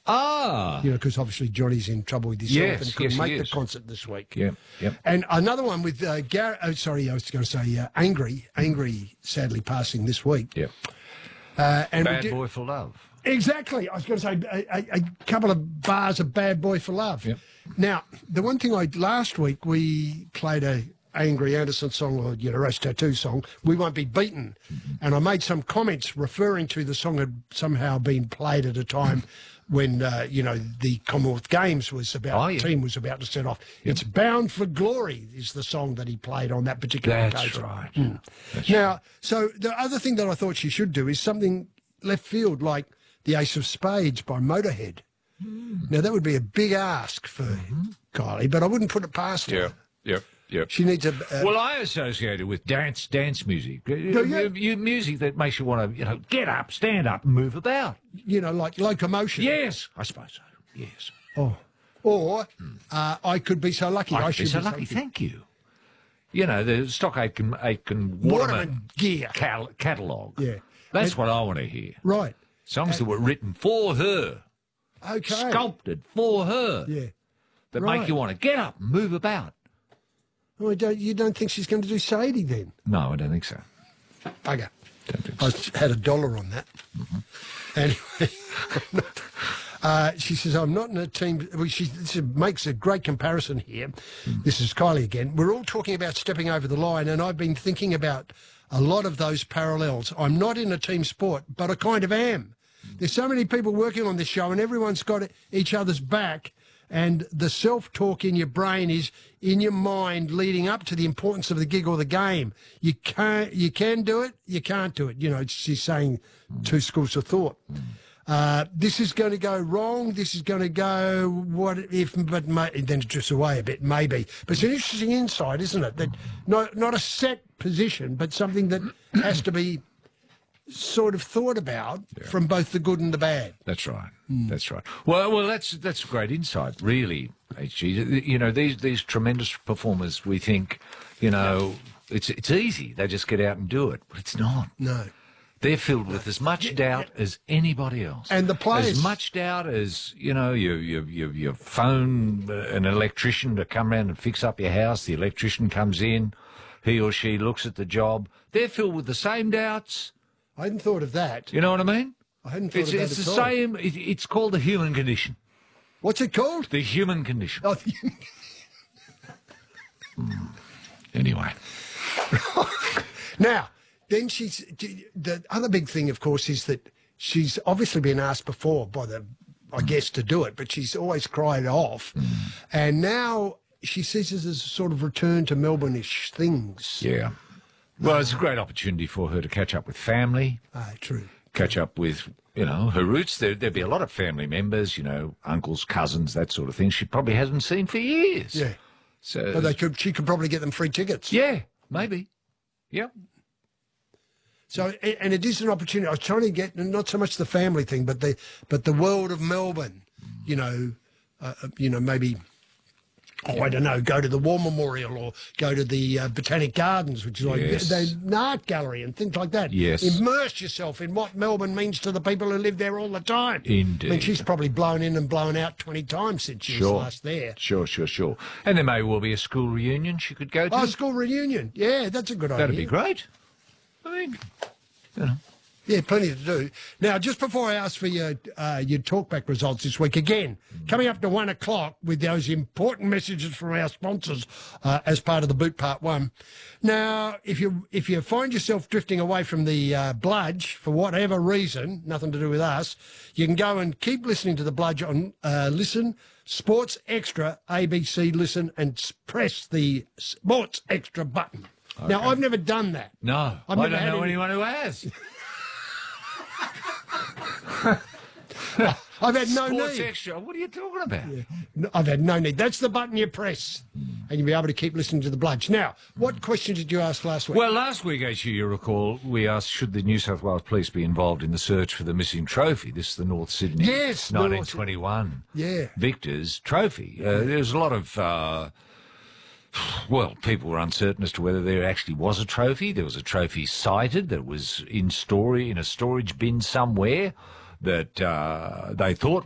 Ah. You know, because obviously Johnny's in trouble with himself and couldn't make the concert this week. Yeah, yeah. And another one with Gary. Oh, sorry, I was going to say Angry, sadly passing this week. Yeah. And Bad Boy for Love. Exactly. I was going to say a couple of bars of Bad Boy for Love. Yep. Now, the one thing last week we played a Angry Anderson song, or Rose Tattoo song, We Won't Be Beaten. And I made some comments referring to the song had somehow been played at a time when, the Commonwealth Games was team was about to set off. Yep. It's Bound for Glory is the song that he played on that particular occasion. Right. That's right. So the other thing that I thought she should do is something left field like The Ace of Spades by Motorhead. Now, that would be a big ask for Kylie, but I wouldn't put it past her. Yep. She needs a... well, I associate it with dance music. Music that makes you want to, get up, stand up, and move about. Like locomotion. Yes, I suppose so. Yes. Oh. Or I Could Be So Lucky. I should be so lucky. Thank you. The Stock Aitken Waterman gear catalogue. Yeah. That's what I want to hear. Right. Songs that were written for her. Okay. Sculpted for her. Yeah. That make you want to get up and move about. Oh, you don't think she's going to do Sadie then? No, I don't think so. Okay. Don't think so. I had $1 on that. Anyway, she says, I'm not in a team... Well, this makes a great comparison here. This is Kylie again. We're all talking about stepping over the line, and I've been thinking about a lot of those parallels. I'm not in a team sport, but I kind of am. There's so many people working on this show, and everyone's got each other's back, and the self-talk in your brain is in your mind leading up to the importance of the gig or the game. You can do it, you can't do it. She's saying two schools of thought. This is going to go wrong. This is going to go what if, but then it drifts away a bit, maybe. But it's an interesting insight, isn't it? That not a set position, but something that has to be sort of thought about from both the good and the bad. That's right. That's right. Well, that's a great insight, really, HG. These tremendous performers, we think, it's easy. They just get out and do it, but it's not. No. They're filled with as much doubt as anybody else. And the players... As much doubt as, you phone an electrician to come around and fix up your house. The electrician comes in. He or she looks at the job. They're filled with the same doubts. I hadn't thought of that. You know what I mean? I hadn't thought of that It's at the all. same... It's called the human condition. What's it called? The human condition. Oh, Anyway. Now... Then the other big thing, of course, is that she's obviously been asked before by I guess, to do it, but she's always cried off. And now she sees it as a sort of return to Melbourne-ish things. Yeah. Well, it's a great opportunity for her to catch up with family. True. Catch up with, her roots. There'd be a lot of family members, uncles, cousins, that sort of thing she probably hasn't seen for years. Yeah. So, but she could probably get them free tickets. Yeah, maybe. Yep. So, and it is an opportunity. I was trying to get not so much the family thing, but the world of Melbourne. Maybe. Oh, I don't know. Go to the War Memorial or go to the Botanic Gardens, which is like an art gallery and things like that. Yes. Immerse yourself in what Melbourne means to the people who live there all the time. Indeed. I mean, she's probably blown in and blown out 20 times since she was last there. Sure. And there may well be a school reunion she could go to. Oh, school reunion. Yeah, that's a good idea. That'd be great. I mean, Yeah, plenty to do. Now, just before I ask for your talkback results this week, again, coming up to 1 o'clock with those important messages from our sponsors as part of the Boot Part 1. Now, if you find yourself drifting away from the Bludge for whatever reason, nothing to do with us, you can go and keep listening to the Bludge on Listen, Sports Extra, ABC Listen, and press the Sports Extra button. Okay. Now, I've never done that. No, I don't know anyone who has. I've had no need. Sports Extra, what are you talking about? Yeah. No, I've had no need. That's the button you press, and you'll be able to keep listening to the Bludge. Now, what question did you ask last week? Well, last week, as you recall, we asked, should the New South Wales Police be involved in the search for the missing trophy? This is the North Sydney 1921 Victors Trophy. There was a lot of... people were uncertain as to whether there actually was a trophy. There was a trophy cited that was in a storage bin somewhere that they thought